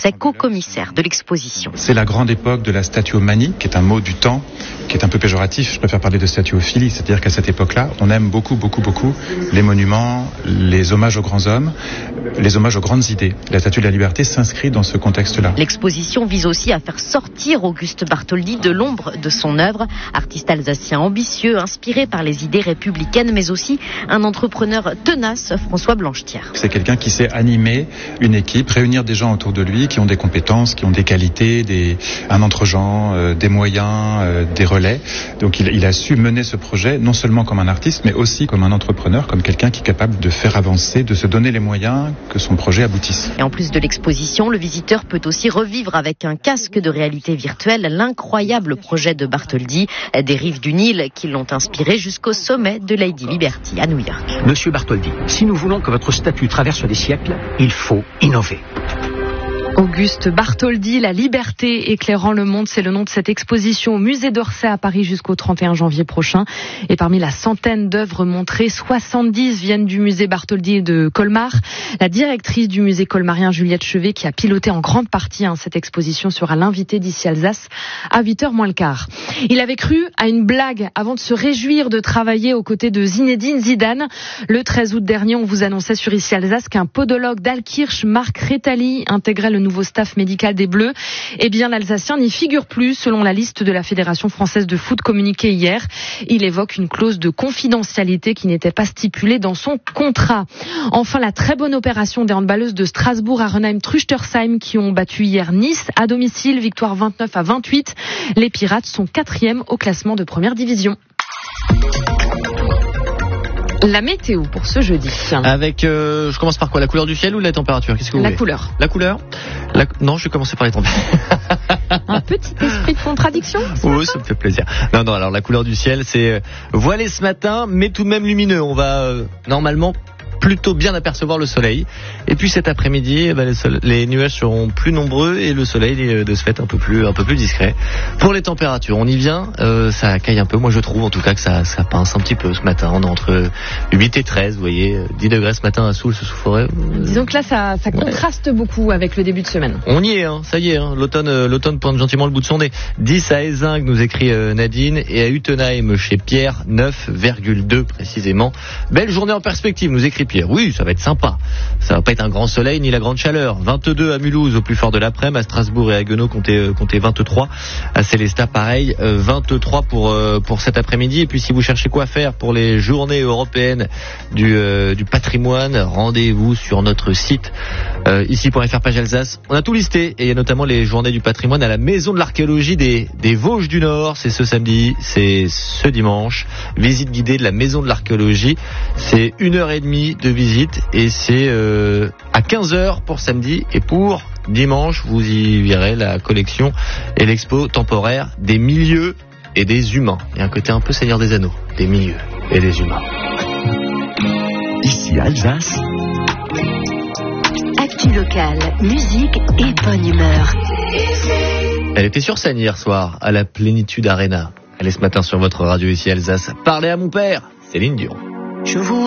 français, co-commissaire de l'exposition. C'est la grande époque de la statuomanie, qui est un mot du temps, qui est un peu péjoratif. Je préfère parler de statuophilie, c'est-à-dire qu'à cette époque-là, on aime beaucoup les monuments, les hommages aux grands hommes, les hommages aux grandes idées. La Statue de la Liberté s'inscrit dans ce contexte-là. L'exposition vise aussi à faire sortir Auguste Bartholdi de l'ombre de son œuvre. Artiste alsacien ambitieux, inspiré par les idées républicaines, mais aussi un entrepreneur tenace, François Blanchetière. C'est quelqu'un qui sait animer une équipe, réunir des gens autour de lui qui ont des compétences, qui ont des qualités, un entre-gens, des moyens, des relais. Donc il a su mener ce projet non seulement comme un artiste, mais aussi comme un entrepreneur, comme quelqu'un qui est capable de faire avancer, de se donner les moyens que son projet aboutisse. Et en plus de l'exposition, le visiteur peut aussi revivre avec un casque de réalité virtuelle l'incroyable projet de Bartholdi, des rives du Nil qui l'ont inspiré jusqu'au sommet de Lady Liberty à New York. Monsieur Bartholdi, si nous voulons que votre statue traverse les siècles, il faut innover. Auguste Bartholdi, la liberté éclairant le monde, c'est le nom de cette exposition au musée d'Orsay à Paris jusqu'au 31 janvier prochain. Et parmi la centaine d'œuvres montrées, 70 viennent du musée Bartholdi de Colmar. La directrice du musée colmarien, Juliette Chevet, qui a piloté en grande partie cette exposition, sera l'invitée d'Ici Alsace à 8h moins le quart. Il avait cru à une blague avant de se réjouir de travailler aux côtés de Zinedine Zidane. Le 13 août dernier, on vous annonçait sur Ici Alsace qu'un podologue d'Alkirch, Marc Rétali, intégrait le nouveau staff médical des Bleus. Eh bien, l'Alsacien n'y figure plus, selon la liste de la Fédération française de foot communiquée hier. Il évoque une clause de confidentialité qui n'était pas stipulée dans son contrat. Enfin, la très bonne opération des handballeuses de Strasbourg à Renheim-Truchtersheim qui ont battu hier Nice à domicile, victoire 29-28. Les Pirates sont 4e au classement de première division. La météo pour ce jeudi. Avec, je commence par quoi? La couleur du ciel ou la température? Qu'est-ce que vous voulez? Couleur. La couleur? Non, je vais commencer par les températures. Un petit esprit de contradiction? Oui, ça me fait plaisir. Non, alors la couleur du ciel, c'est voilé ce matin, mais tout de même lumineux. On va normalement plutôt bien apercevoir le soleil. Et puis cet après-midi, les nuages seront plus nombreux et le soleil de ce fait un peu plus discret. Pour les températures, on y vient, ça caille un peu. Moi je trouve en tout cas que ça pince un petit peu ce matin. On est entre 8 et 13, vous voyez, 10 degrés ce matin à Soule, sous Forêt. Disons que là ça contraste beaucoup avec le début de semaine. On y est, ça y est, l'automne pointe gentiment le bout de son nez. 10 à Ézingue, nous écrit Nadine, et à Utenheim chez Pierre, 9,2 précisément. Belle journée en perspective, nous écrit Pierre. Oui, ça va être sympa. Ça va pas être un grand soleil ni la grande chaleur. 22 à Mulhouse au plus fort de l'après-midi, à Strasbourg et à Haguenau comptez 23. À Célestat pareil, 23 pour cet après-midi. Et puis si vous cherchez quoi faire pour les journées européennes du patrimoine, rendez-vous sur notre site ici.fr page Alsace. On a tout listé et il y a notamment les journées du patrimoine à la maison de l'archéologie des Vosges du Nord. C'est ce samedi, c'est ce dimanche. Visite guidée de la maison de l'archéologie. C'est 1h30 de visite et c'est à 15h pour samedi, et pour dimanche vous y verrez la collection et l'expo temporaire des milieux et des humains. Il y a un côté un peu Seigneur des Anneaux, des milieux et des humains. Ici Alsace. Actu locale, musique et bonne humeur. Elle était sur scène hier soir à la Plénitude Arena. Elle est ce matin sur votre radio Ici Alsace. Parlez à mon père, Céline Dion.